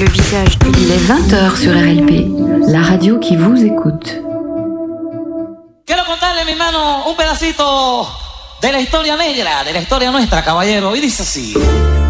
le visage. Il est 20h sur RLP, la radio qui vous écoute. Quiero contarle, mi hermano, un pedacito de la historia negra, de la historia nuestra, caballero, y dice así.